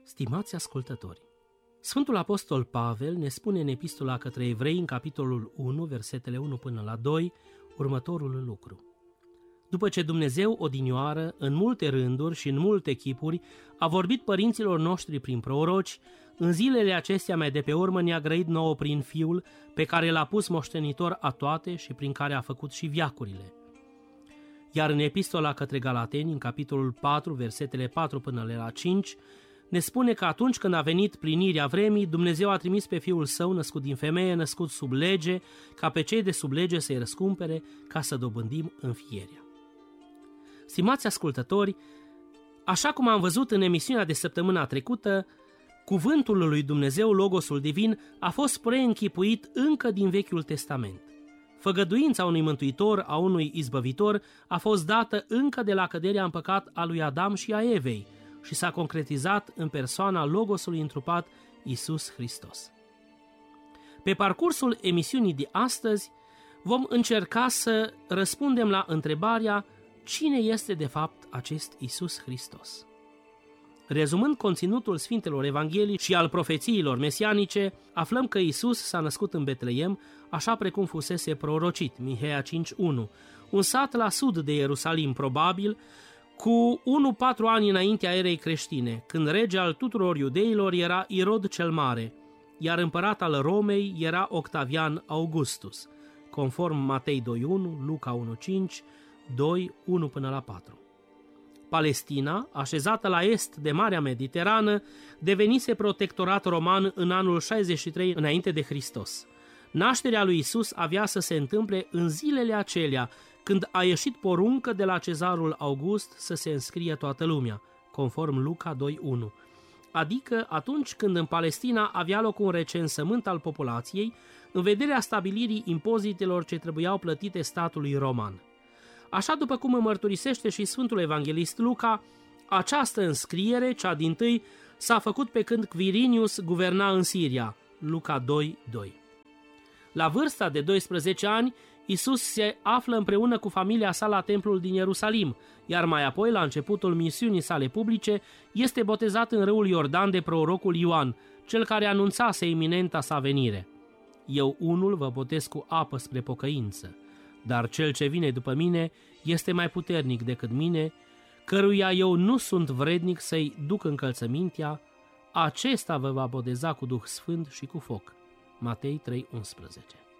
Stimați ascultători, Sfântul Apostol Pavel ne spune în epistola către evrei, în capitolul 1, versetele 1 până la 2, următorul lucru. După ce Dumnezeu odinioară, în multe rânduri și în multe chipuri, a vorbit părinților noștri prin proroci, în zilele acestea mai de pe urmă ne-a grăit nouă prin Fiul, pe care l-a pus moștenitor a toate și prin care a făcut și veacurile. Iar în epistola către Galateni, în capitolul 4, versetele 4 până la 5, ne spune că atunci când a venit plinirea vremii, Dumnezeu a trimis pe Fiul Său, născut din femeie, născut sub lege, ca pe cei de sub lege să-i răscumpere, ca să dobândim înfierea. Stimați ascultători, așa cum am văzut în emisiunea de săptămâna trecută, cuvântul lui Dumnezeu, Logosul Divin, a fost preînchipuit încă din Vechiul Testament. Făgăduința unui mântuitor, a unui izbăvitor, a fost dată încă de la căderea în păcat a lui Adam și a Evei și s-a concretizat în persoana Logosului întrupat, Iisus Hristos. Pe parcursul emisiunii de astăzi vom încerca să răspundem la întrebarea: cine este de fapt acest Iisus Hristos? Rezumând conținutul Sfintelor Evanghelii și al profețiilor mesianice, aflăm că Iisus s-a născut în Betleem, așa precum fusese prorocit, Miheia 5:1, un sat la sud de Ierusalim, probabil, cu 1-4 ani înaintea erei creștine, când rege al tuturor iudeilor era Irod cel Mare, iar împărat al Romei era Octavian Augustus, conform Matei 2:1, Luca 1:5, 2:1 până la 4. Palestina, așezată la est de Marea Mediterană, devenise protectorat roman în anul 63 înainte de Hristos. Nașterea lui Isus avea să se întâmple în zilele acelea, când a ieșit poruncă de la cezarul August să se înscrie toată lumea, conform Luca 2:1, adică atunci când în Palestina avea loc un recensământ al populației, în vederea stabilirii impozitelor ce trebuiau plătite statului roman. Așa după cum mărturisește și Sfântul Evanghelist Luca, această înscriere, cea dintâi, s-a făcut pe când Quirinius guverna în Siria, Luca 2:2. La vârsta de 12 ani, Iisus se află împreună cu familia sa la templul din Ierusalim, iar mai apoi, la începutul misiunii sale publice, este botezat în râul Iordan de prorocul Ioan, cel care anunțase iminenta sa venire. Eu unul vă botez cu apă spre pocăință, dar cel ce vine după mine este mai puternic decât mine, căruia eu nu sunt vrednic să-i duc încălțămintea, acesta vă va boteza cu Duh Sfânt și cu foc. Matei 3:11.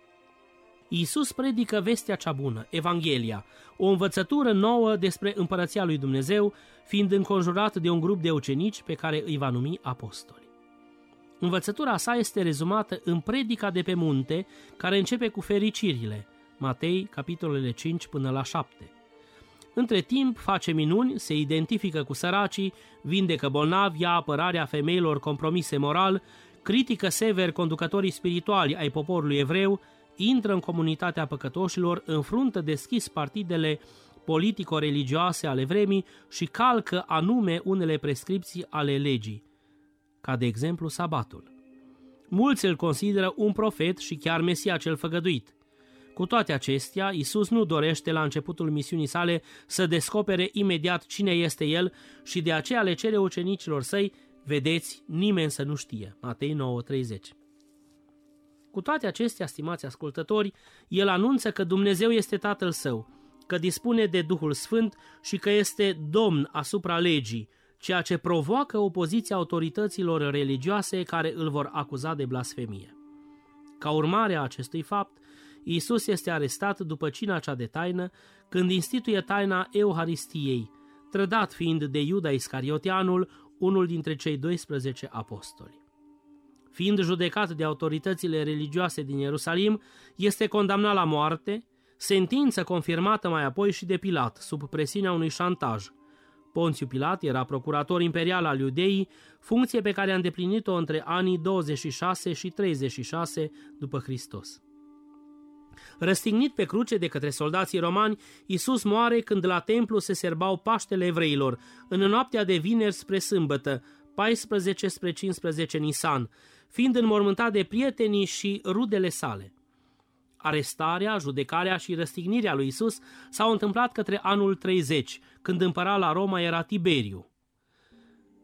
Iisus predică vestea cea bună, Evanghelia, o învățătură nouă despre împărăția lui Dumnezeu, fiind înconjurat de un grup de ucenici pe care îi va numi apostoli. Învățătura sa este rezumată în predica de pe munte, care începe cu fericirile, Matei, capitolele 5 până la 7. Între timp face minuni, se identifică cu săracii, vindecă bolnavi, ia apărarea femeilor compromise moral, critică sever conducătorii spirituali ai poporului evreu, intră în comunitatea păcătoșilor, înfruntă deschis partidele politico-religioase ale vremii și calcă anume unele prescripții ale legii, ca de exemplu sabatul. Mulți îl consideră un profet și chiar Mesia cel făgăduit. Cu toate acestea, Iisus nu dorește la începutul misiunii sale să descopere imediat cine este El și de aceea le cere ucenicilor săi: vedeți, nimeni să nu știe. Matei 9:30. Cu toate acestea, stimați ascultători, El anunță că Dumnezeu este Tatăl Său, că dispune de Duhul Sfânt și că este Domn asupra legii, ceea ce provoacă opoziția autorităților religioase care îl vor acuza de blasfemie. Ca urmare a acestui fapt, Iisus este arestat după cina cea de taină, când instituie taina Euharistiei, trădat fiind de Iuda Iscarioteanul, unul dintre cei 12 apostoli. Fiind judecat de autoritățile religioase din Ierusalim, este condamnat la moarte, sentință confirmată mai apoi și de Pilat, sub presiunea unui șantaj. Ponțiu Pilat era procurator imperial al Iudeii, funcție pe care a îndeplinit-o între anii 26 și 36 după Hristos. Răstignit pe cruce de către soldații romani, Iisus moare când la templu se serbau Paștele evreilor, în noaptea de vineri spre sâmbătă, 14 spre 15 Nisan, fiind înmormântat de prietenii și rudele sale. Arestarea, judecarea și răstignirea lui Iisus s-au întâmplat către anul 30, când împărat la Roma era Tiberiu.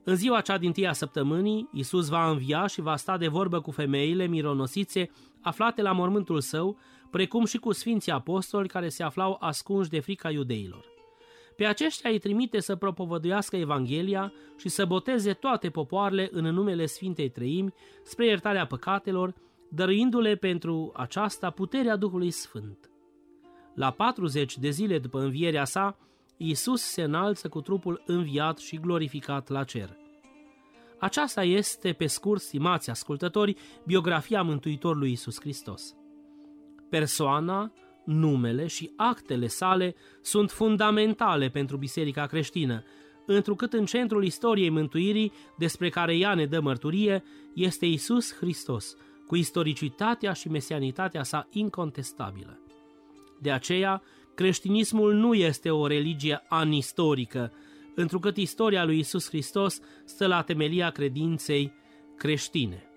În ziua cea din-tâia săptămânii, Iisus va învia și va sta de vorbă cu femeile mironosițe aflate la mormântul său, precum și cu sfinții apostoli care se aflau ascunși de frica iudeilor. Pe aceștia îi trimite să propovăduiască Evanghelia și să boteze toate popoarele în numele Sfintei Treimi spre iertarea păcatelor, dăruindu-le pentru aceasta puterea Duhului Sfânt. La 40 de zile după învierea sa, Iisus se înalță cu trupul înviat și glorificat la cer. Aceasta este, pe scurt, stimați ascultători, biografia Mântuitorului Iisus Hristos. Persoana, numele și actele sale sunt fundamentale pentru biserica creștină, întrucât în centrul istoriei mântuirii, despre care ea ne dă mărturie, este Iisus Hristos, cu istoricitatea și mesianitatea sa incontestabilă. De aceea, creștinismul nu este o religie anistorică, întrucât istoria lui Iisus Hristos stă la temelia credinței creștine.